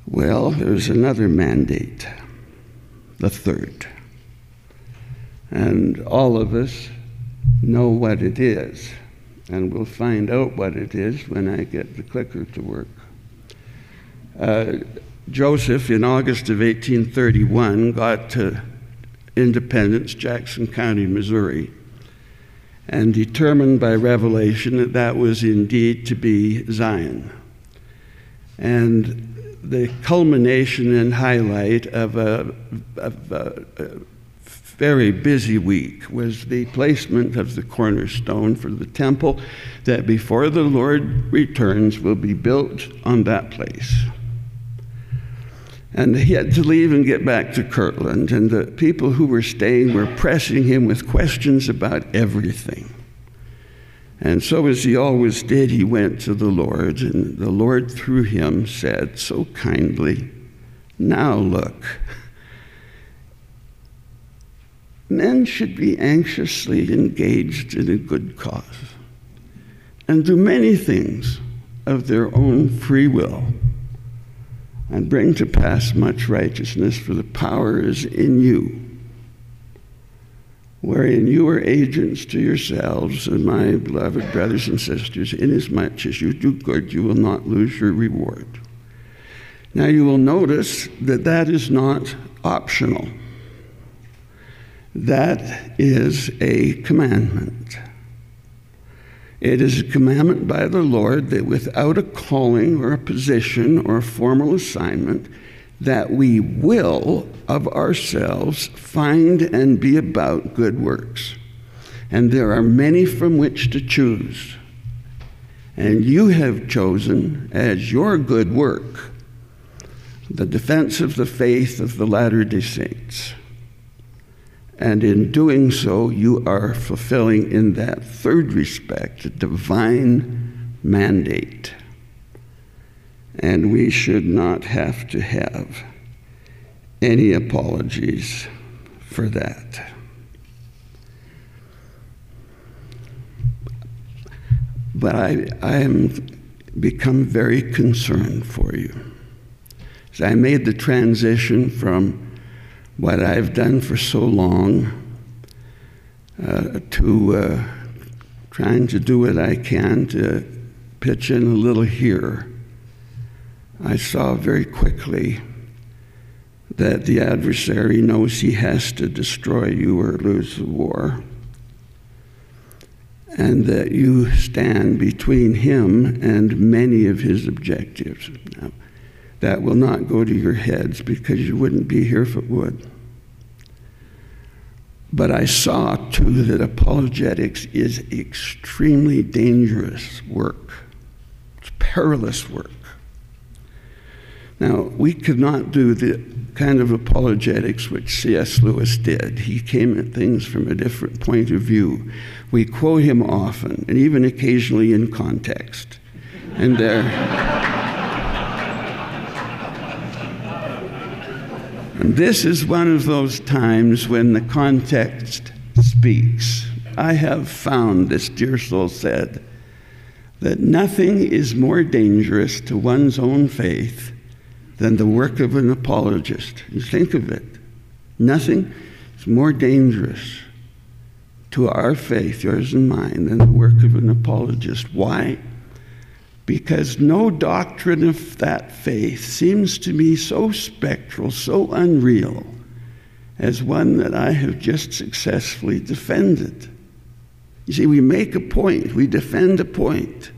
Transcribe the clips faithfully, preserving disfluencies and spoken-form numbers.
Well, there's another mandate, the third. And all of us know what it is. And we'll find out what it is when I get the clicker to work. Uh, Joseph, in August of eighteen thirty-one, got to Independence, Jackson County, Missouri, and determined by revelation that that was indeed to be Zion. And the culmination and highlight of a, of a, a very busy week was the placement of the cornerstone for the temple that before the Lord returns will be built on that place. And he had to leave and get back to Kirtland, and the people who were staying were pressing him with questions about everything. And so, as he always did, he went to the Lord, and the Lord through him said so kindly, "Now look, men should be anxiously engaged in a good cause and do many things of their own free will and bring to pass much righteousness, for the power is in you, wherein you are agents to yourselves, and my beloved brothers and sisters, inasmuch as you do good, you will not lose your reward." Now you will notice that that is not optional. That is a commandment. It is a commandment by the Lord that without a calling or a position or a formal assignment, that we will of ourselves find and be about good works. And there are many from which to choose. And you have chosen as your good work the defense of the faith of the Latter-day Saints. And in doing so, you are fulfilling in that third respect a divine mandate. And we should not have to have any apologies for that. But I, I am become very concerned for you. As I made the transition from what I've done for so long uh, to uh, trying to do what I can to pitch in a little here, I saw very quickly that the adversary knows he has to destroy you or lose the war, and that you stand between him and many of his objectives. Now, that will not go to your heads because you wouldn't be here if it would. But I saw, too, that apologetics is extremely dangerous work. It's perilous work. Now, we could not do the kind of apologetics which C S Lewis did. He came at things from a different point of view. We quote him often, and even occasionally in context. And there... And this is one of those times when the context speaks. I have found, this dear soul said, that nothing is more dangerous to one's own faith than the work of an apologist. You think of it. Nothing is more dangerous to our faith, yours and mine, than the work of an apologist. Why? Because no doctrine of that faith seems to me so spectral, so unreal, as one that I have just successfully defended. You see, we make a point, we defend a point.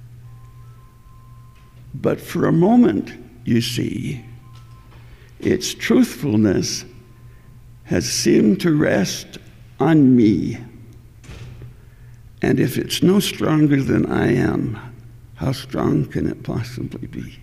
But for a moment, you see, its truthfulness has seemed to rest on me. And if it's no stronger than I am, how strong can it possibly be?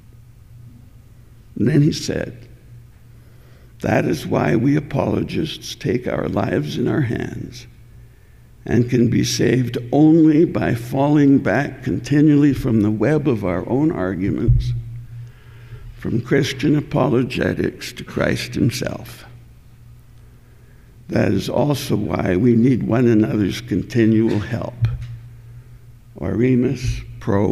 And then he said, that is why we apologists take our lives in our hands and can be saved only by falling back continually from the web of our own arguments, from Christian apologetics to Christ himself. That is also why we need one another's continual help. Oremus pro